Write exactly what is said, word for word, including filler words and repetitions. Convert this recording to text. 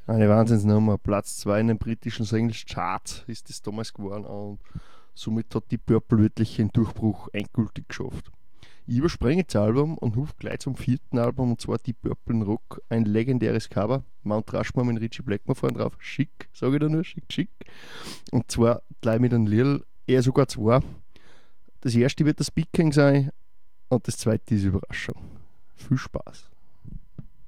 Eine Wahnsinnsnummer. Platz zwei in den britischen Singles Charts ist das damals geworden und somit hat die Purple wirklich den Durchbruch endgültig geschafft. Ich überspringe das Album und rufe gleich zum vierten Album, und zwar die Purple in Rock, ein legendäres Cover. Mount Rushmore mit Richie Blackmore vorne drauf. Schick, sage ich da nur, schick, schick. Und zwar gleich mit einem Lied, eher sogar zwei. Das erste wird das Big King sein und das zweite ist Überraschung. Viel Spaß.